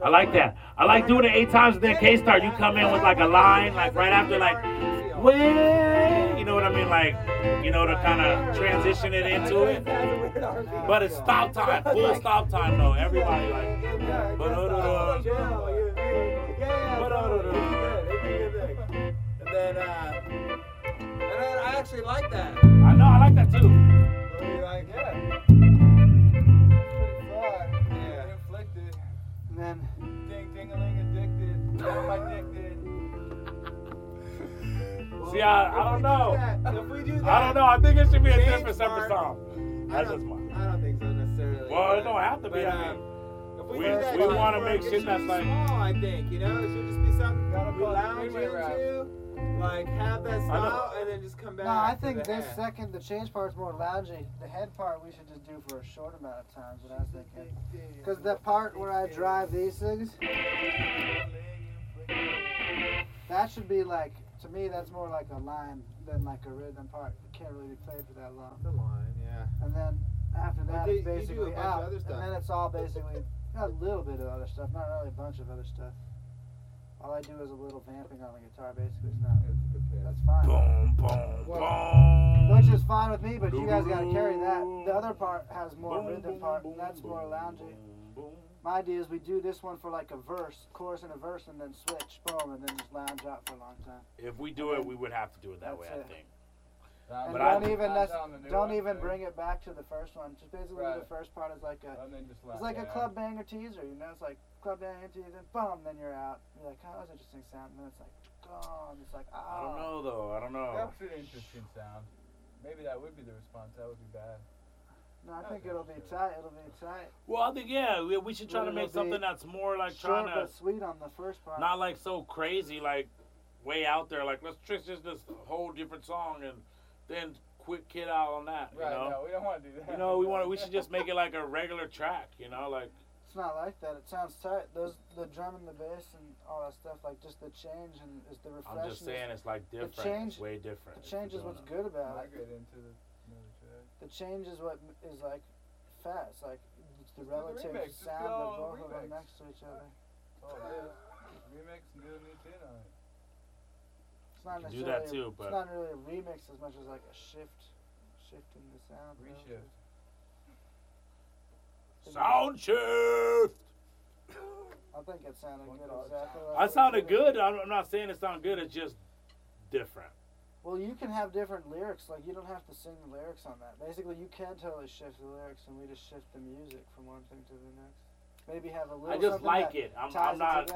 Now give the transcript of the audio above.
I like that. I like doing it 8 times and then K-Star, you come in with like a line, like right after, like, way, you know what I mean? Like, you know, to kind of transition it into it. But it's stop time, full stop time though. Everybody like, and then I actually like that. I know, I like that too. So you're like, yeah. Pretty fly. Yeah. Inflicted. And then Ding ding-a-ling addicted. I'm addicted. See, I don't know. If we do that, I don't know. I think it should be a Change different separate part. song. That's just mine. I don't think so necessarily. Well, it don't have to be. But, I mean, if we- do that, we like, wanna it make should shit that's be like- small, I think, you know? It should just be something we lounge freeway rap. into, like have that style, and then just come back. no, I to think the this head. second, the change part's more loungy. The head part we should just do for a short amount of time. Is what I was thinking. Because that part where I drive these things, that should be like, to me, that's more like a line than like a rhythm part. It can't really be played for that long. The line, yeah. And then after that, you it's do a basically bunch of out. other stuff. And then it's all basically a little bit of other stuff, not really a bunch of other stuff. All I do is a little vamping on the guitar, basically. It's not. That's fine. Boom, boom, boom. Which is fine with me, but you guys gotta carry that. The other part has more rhythm part, and that's more loungy. My idea is we do this one for like a verse, chorus and a verse, and then switch, boom, and then just lounge out for a long time. If we do it, we would have to do it that way, I That's it. think. And But don't even bring it back to the first one. Just basically Right. the first part is like a, And then just it's like a club banger teaser, you know. It's like club banger teaser, then boom, then you're out. You're like, oh, that's an interesting sound. And then it's like, gone. It's like, I don't ah. know though. I don't know. That's an interesting sound. Maybe that would be the response. That would be bad. No, I think Okay, it'll be sure. tight. It'll be tight. Well, I think we should try to It'll make be something that's more like Short trying to but sweet on the first part. not like so crazy, like way out there. Like let's just this whole different song and then quick kid out on that. Right, You know. no, we don't want to do that. You know, we should just make it like a regular track. You know, like. It's not like that. It sounds tight. The drum and the bass and all that stuff, like just the change and is the refreshing. I'm just saying it's like different. change- It's way different. The change is what's good about it. Migrate into the another track. The change is what is like fast. Like it's the Just do the relative remix. Just sound go of both of them remix. next to each other. Oh, yeah. Remix and do a new tune on it. It's not You can do that necessarily. too, but- It's not really a remix as much as like a shift in the sound. Reshift. Sound shift. I think it sounded One good. called Exactly. I sounded good. I'm not saying it sounded good. It's just different. Well, you can have different lyrics. Like you don't have to sing the lyrics on that. Basically, you can totally shift the lyrics, and we just shift the music from one thing to the next. Maybe have a little. I just something like that it. ties I'm it not. together.